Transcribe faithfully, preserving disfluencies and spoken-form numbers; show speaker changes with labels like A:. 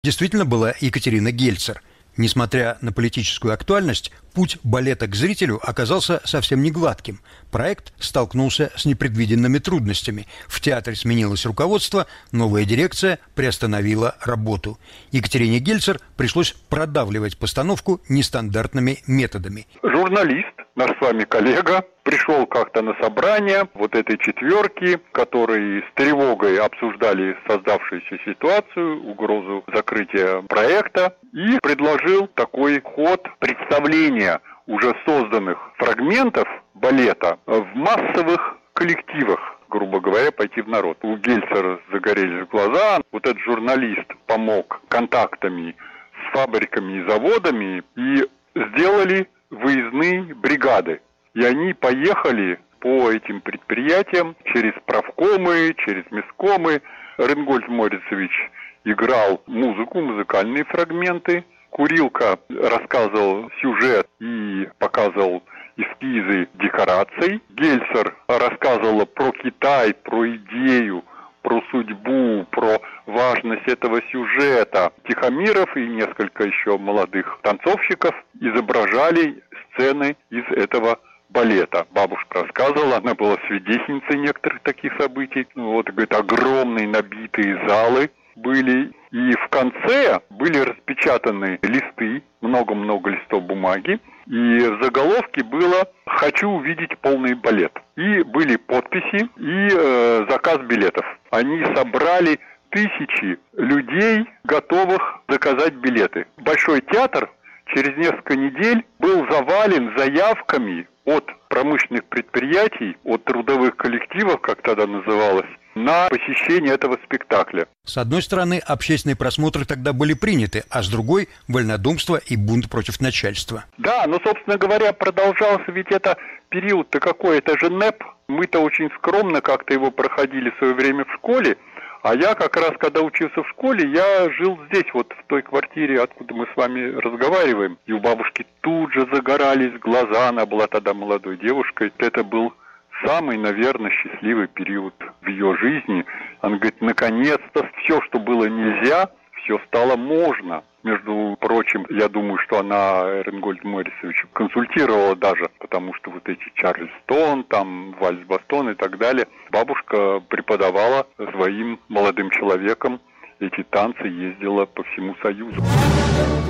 A: действительно была Екатерина Гельцер. Несмотря на политическую актуальность, путь балета к зрителю оказался совсем не гладким. Проект столкнулся с непредвиденными трудностями. В театре сменилось руководство, новая дирекция приостановила работу. Екатерине Гельцер пришлось продавливать постановку нестандартными методами.
B: Журналист, наш с вами коллега, пришел как-то на собрание вот этой четверки, которые с тревогой обсуждали создавшуюся ситуацию, угрозу закрытия проекта, и предложил такой ход представления уже созданных фрагментов балета в массовых коллективах, грубо говоря, пойти в народ. У Гельцера загорелись глаза. Вот этот журналист помог контактами с фабриками и заводами и сделали выездные бригады. И они поехали по этим предприятиям через правкомы, через месткомы. Ренгольд Морицевич играл музыку, музыкальные фрагменты. Курилка рассказывал сюжет и показывал эскизы декораций. Гельцер рассказывала про Китай, про идею, про судьбу, про важность этого сюжета. Тихомиров и несколько еще молодых танцовщиков изображали сцены из этого балета. Бабушка рассказывала, она была свидетельницей некоторых таких событий. Вот, говорит, огромные набитые залы были. И в конце были распечатаны листы, много-много листов бумаги. И в заголовке было «Хочу увидеть полный балет». И были подписи и э, заказ билетов. Они собрали тысячи людей, готовых заказать билеты. Большой театр через несколько недель был завален заявками от промышленных предприятий, от трудовых коллективов, как тогда называлось, на посещение этого спектакля.
A: С одной стороны, общественные просмотры тогда были приняты, а с другой – вольнодумство и бунт против начальства.
B: Да, но, собственно говоря, продолжался ведь это период-то какой, это же НЭП. Мы-то очень скромно как-то его проходили в свое время в школе, а я как раз, когда учился в школе, я жил здесь, вот в той квартире, откуда мы с вами разговариваем. И у бабушки тут же загорались глаза, она была тогда молодой девушкой. Это был самый, наверное, счастливый период в ее жизни. Она говорит, наконец-то все, что было нельзя, все стало можно. Между прочим, я думаю, что она Ренгольд Морицевич консультировала даже, потому что вот эти Чарльстон, там вальс-бастон и так далее. Бабушка преподавала своим молодым человекам эти танцы, ездила по всему Союзу.